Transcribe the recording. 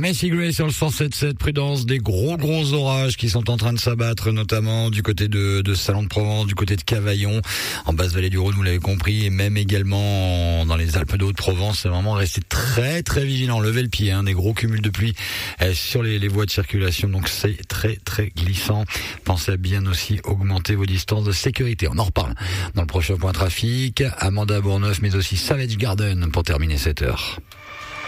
Macy Gray sur le 107.7, prudence, des gros orages qui sont en train de s'abattre, notamment du côté de Salon de Provence, du côté de Cavaillon, en basse vallée du Rhône, vous l'avez compris, et même également dans les Alpes de Haute-Provence. C'est vraiment rester très très vigilant, levez le pied, des gros cumuls de pluie sur les voies de circulation, donc c'est très très glissant. Pensez à bien aussi augmenter vos distances de sécurité. On en reparle dans le prochain point trafic. Amanda Bourneuf, mais aussi Savage Garden pour terminer cette heure.